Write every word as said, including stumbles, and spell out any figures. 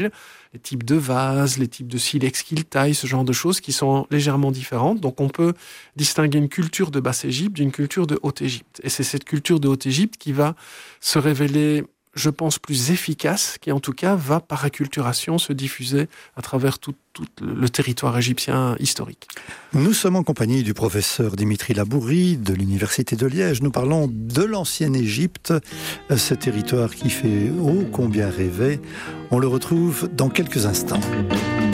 les types de vases, les types de silex qu'ils taillent, ce genre de choses qui sont légèrement différentes. Donc on peut distinguer une culture de Basse-Égypte d'une culture de Haute-Égypte. Et c'est cette culture de Haute-Égypte qui va se révéler, je pense, plus efficace, qui en tout cas va par acculturation se diffuser à travers tout, tout le territoire égyptien historique. Nous sommes en compagnie du professeur Dimitri Labourie de l'Université de Liège. Nous parlons de l'ancienne Égypte, ce territoire qui fait ô combien rêver. On le retrouve dans quelques instants.